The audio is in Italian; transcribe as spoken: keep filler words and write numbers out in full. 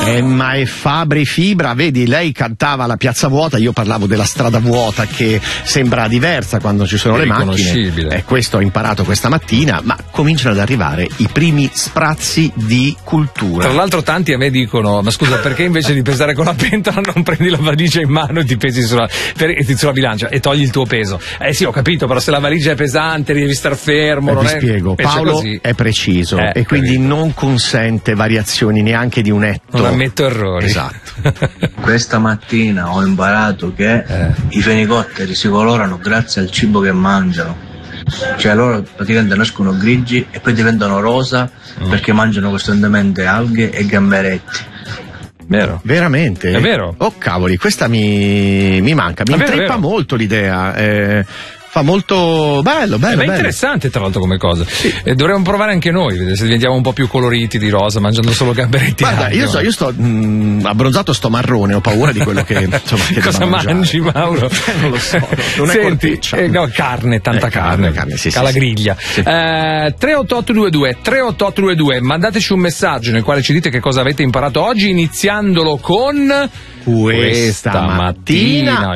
Eh, ma è Fabri Fibra, vedi, lei cantava la piazza vuota, io parlavo della strada vuota che sembra diversa quando ci sono le macchine. E eh, questo ho imparato questa mattina, ma cominciano ad arrivare i primi sprazzi di cultura. Tra l'altro tanti a me dicono, ma scusa, perché invece di pesare con la pentola non prendi la valigia in mano e ti pesi sulla, per, sulla bilancia e togli il tuo peso? Eh sì, ho capito, però se la valigia è pesante devi star fermo. Eh, non vi è... spiego, Paolo così. È preciso eh, e quindi capito. Non consente variazioni neanche di un etto. Non ammetto errori. Esatto. Questa mattina ho imparato che eh. i fenicotteri si colorano grazie al cibo che mangiano. Cioè loro praticamente nascono grigi e poi diventano rosa mm. perché mangiano costantemente alghe e gamberetti. Vero. Veramente? È vero. Oh cavoli, questa mi, mi manca, mi è vero, intrippa vero. molto l'idea. Eh, fa molto bello, bello. È bello. interessante tra l'altro come cosa. Sì. E dovremmo provare anche noi, vedere se diventiamo un po' più coloriti di rosa, mangiando solo gamberetti. Guarda, io so, io sto mh, abbronzato, sto marrone, ho paura di quello che insomma che cosa mangi, Mauro? non lo so. Non Senti, è corteccia. Eh, no, carne, tanta eh, carne, carne, carne sì, alla sì, griglia. Sì. Eh, tre otto otto due due tre otto otto due due, mandateci un messaggio nel quale ci dite che cosa avete imparato oggi, iniziandolo con questa, questa mattina, mattina